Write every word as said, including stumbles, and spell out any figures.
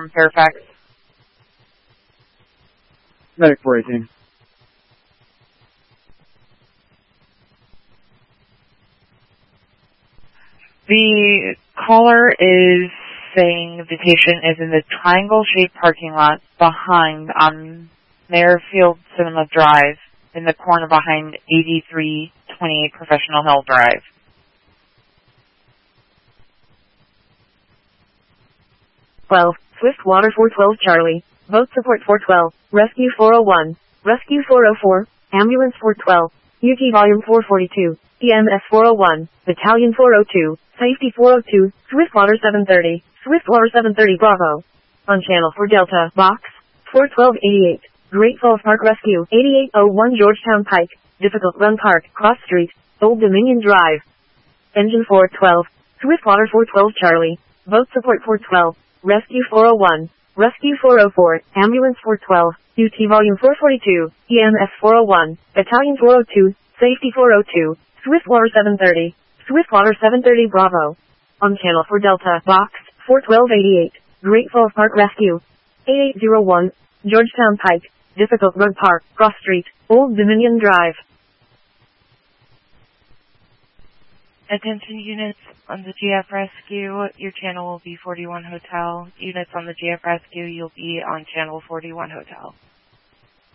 from Fairfax. Medic four eighteen. The caller is saying the patient is in the triangle-shaped parking lot behind on Mayerfield Cinema Drive in the corner behind eighty-three twenty-eight Professional Hill Drive. twelve, Swiftwater four twelve Charlie, boat support four twelve, rescue four oh one, rescue four oh four, ambulance four twelve, U T volume four forty-two, E M S four oh one, battalion four oh two, safety four oh two, Swiftwater seven thirty, Swiftwater seven thirty Bravo. On channel for Delta, box, four twelve eighty-eight, Great Falls Park Rescue, eighty-eight oh one Georgetown Pike, Difficult Run Park, Cross Street, Old Dominion Drive. Engine four twelve, Swiftwater four twelve Charlie, boat support four twelve, rescue four oh one, rescue four oh four, ambulance four twelve, U T volume four forty-two, E M S four oh one, battalion four oh two, safety four oh two, Swiftwater seven thirty, Swiftwater seven thirty Bravo. On channel for Delta, box, four twelve eighty-eight, Great Falls Park Rescue, eighty-eight oh one, Georgetown Pike, Difficult Run Park, Cross Street, Old Dominion Drive. Attention units on the G F Rescue, your channel will be forty-one Hotel. Units on the G F Rescue, you'll be on channel forty-one Hotel.